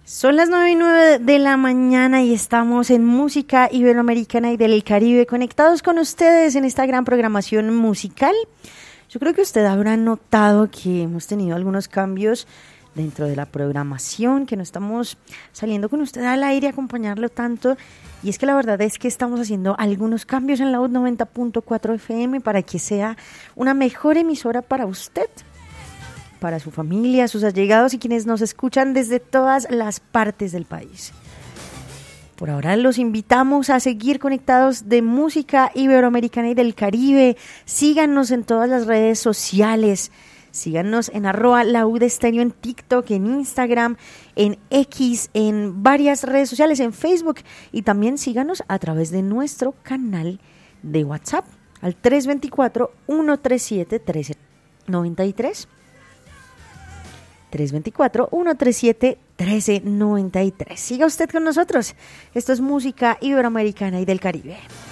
Son las 9:09 de la mañana y estamos en Música Iberoamericana y del Caribe, conectados con ustedes en esta gran programación musical. Yo creo que usted habrá notado que hemos tenido algunos cambios dentro de la programación, que no estamos saliendo con usted al aire a acompañarlo tanto. Y es que la verdad es que estamos haciendo algunos cambios en la UD 90.4 FM para que sea una mejor emisora para usted, para su familia, sus allegados y quienes nos escuchan desde todas las partes del país. Por ahora los invitamos a seguir conectados de Música Iberoamericana y del Caribe. Síganos en todas las redes sociales. Síganos en @laudestéreo en TikTok, en Instagram, en X, en varias redes sociales, en Facebook. Y también síganos a través de nuestro canal de WhatsApp al 324-137-1393. 324-137-1393. Siga usted con nosotros. Esto es Música Iberoamericana y del Caribe.